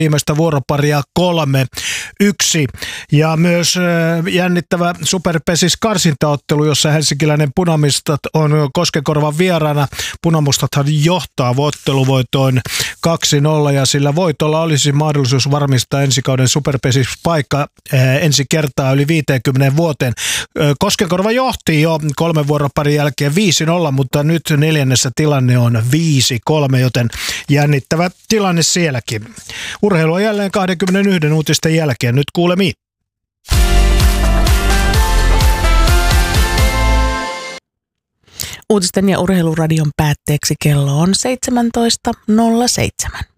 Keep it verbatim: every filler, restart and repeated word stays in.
viimeistä vuoroparia kolme yksi. Ja myös jännittävä Superpesis karsintaottelu, jossa helsinkiläinen Punamustat on Koskenkorvan vieraana. Punamustathan johtaa otteluvoitoin kaksi nolla ja sillä voitolla olisi mahdollisuus varmistaa ensi kauden Superpesis paikka ensi kertaa yli viiteenkymmeneen vuoteen. Koskenkorva johti jo kolmen vuoroparin jälkeen viisi nolla, mutta nyt neljännessä tilanne on viisi kolme, joten jännittävä tilanne sielläkin. Urheilua jälleen kaksikymmentäyksi uutisten jälkeen. Nyt kuulemiin. Uutisten ja urheiluradion päätteeksi kello on seitsemäntoista nolla seitsemän.